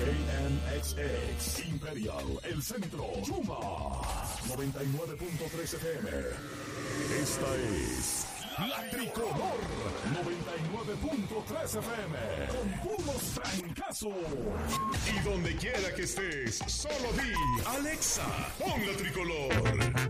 KNXX, Imperial, El Centro, Yuma, 99.3 FM. Esta es La Tricolor, 99.3 FM, con puros trancazos. Y donde quiera que estés, solo di, Alexa, pon La Tricolor.